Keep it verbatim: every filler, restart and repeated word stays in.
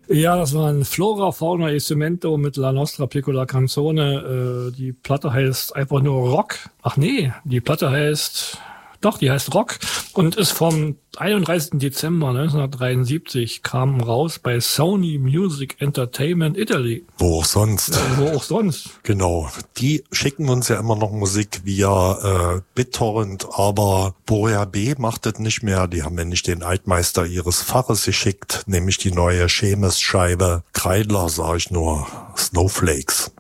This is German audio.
Ja, das war ein Flora, Fauna e Cemento mit La Nostra Piccola Canzone. Äh, die Platte heißt einfach nur Rock. Ach nee, die Platte heißt... Doch, die heißt Rock und ist vom einunddreißigsten Dezember neunzehnhundertdreiundsiebzig, kam raus bei Sony Music Entertainment Italy. Wo auch sonst. Ja, wo auch sonst. Genau. Die schicken uns ja immer noch Musik via äh, BitTorrent, aber Borea B macht das nicht mehr. Die haben nämlich den Altmeister ihres Faches geschickt, nämlich die neue Schemes-Scheibe. Kreidler, sag ich nur, Snowflakes.